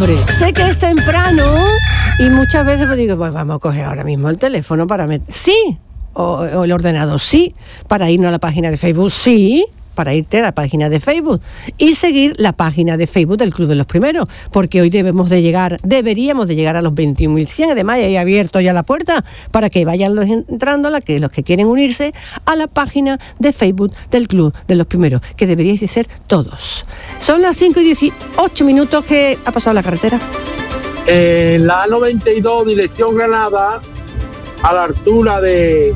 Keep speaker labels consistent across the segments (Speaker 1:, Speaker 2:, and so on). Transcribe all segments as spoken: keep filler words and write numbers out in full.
Speaker 1: octubre. Sé que es temprano y muchas veces me digo, pues vamos a coger ahora mismo el teléfono para meter... Sí, o, o el ordenador, sí, para irnos a la página de Facebook, sí, para irte a la página de Facebook y seguir la página de Facebook del Club de los Primeros, porque hoy debemos de llegar, deberíamos de llegar a los veintiún mil cien, además ya he abierto ya la puerta para que vayan los entrando, la que, los que quieren unirse a la página de Facebook del Club de los Primeros, que deberíais de ser todos. Son las cinco y dieciocho minutos. Que ha pasado la carretera.
Speaker 2: En eh, la A noventa y dos, dirección Granada, a la altura de...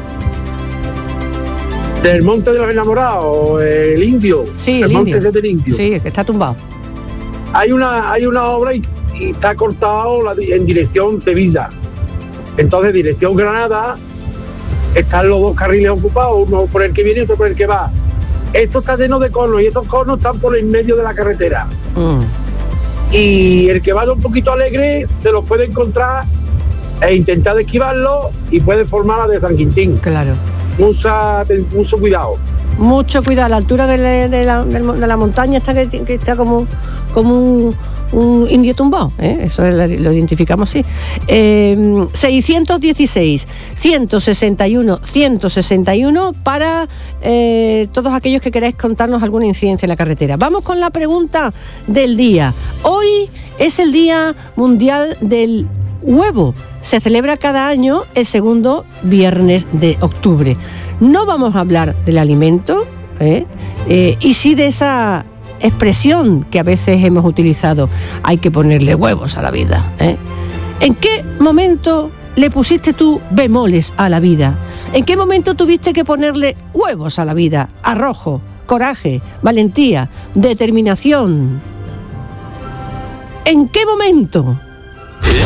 Speaker 2: del Monte de los Enamorados, el Indio.
Speaker 1: Sí, el, el Monte Indio. Del Indio. Sí, que está tumbado.
Speaker 2: Hay una, hay una obra y, y está cortado la, en dirección Sevilla. Entonces, dirección Granada, están los dos carriles ocupados, uno por el que viene y otro por el que va. Esto está lleno de conos y esos conos están por el medio de la carretera. Mm. Y el que vaya un poquito alegre se los puede encontrar e intentar esquivarlo y puede formar la de San Quintín.
Speaker 1: Claro.
Speaker 2: Mucha, mucho cuidado.
Speaker 1: Mucho cuidado, a la altura de la, de la, de la montaña está que, que está como, como un, un indio tumbado, ¿eh? Eso es, lo identificamos así. Eh, seiscientos dieciséis, ciento sesenta y uno, ciento sesenta y uno para eh, todos aquellos que queráis contarnos alguna incidencia en la carretera. Vamos con la pregunta del día. Hoy es el Día Mundial del Huevo. Se celebra cada año el segundo viernes de octubre. No vamos a hablar del alimento, ¿eh? Eh, y sí de esa expresión que a veces hemos utilizado: hay que ponerle huevos a la vida, ¿eh? ¿En qué momento le pusiste tú bemoles a la vida? ¿En qué momento tuviste que ponerle huevos a la vida? Arrojo, coraje, valentía, determinación. ¿En qué momento?